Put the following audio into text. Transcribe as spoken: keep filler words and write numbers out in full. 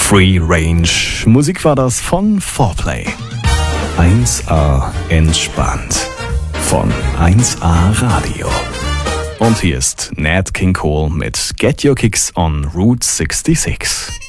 Free Range. Musik war das von four play. eins A entspannt. Von eins A Radio. Und hier ist Nat King Cole mit Get Your Kicks on Route sixty-six.